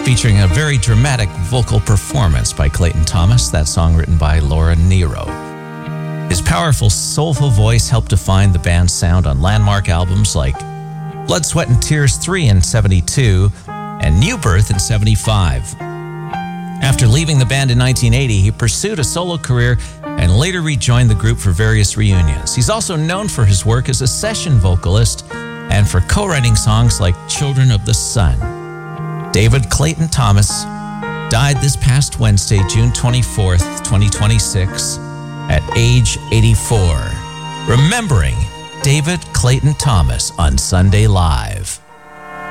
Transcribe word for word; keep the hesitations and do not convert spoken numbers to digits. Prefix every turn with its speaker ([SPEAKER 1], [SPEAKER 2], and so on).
[SPEAKER 1] featuring a very dramatic vocal performance by Clayton Thomas, that song written by Laura Nero. His powerful, soulful voice helped define the band's sound on landmark albums like Blood, Sweat and Tears three in seventy-two and New Birth in seventy-five. After leaving the band in nineteen eighty, he pursued a solo career and later rejoined the group for various reunions. He's also known for his work as a session vocalist and for co-writing songs like Children of the Sun. David Clayton Thomas died this past Wednesday, June twenty-fourth, twenty twenty-six, at age eighty-four. Remembering David Clayton Thomas on Sunday Live.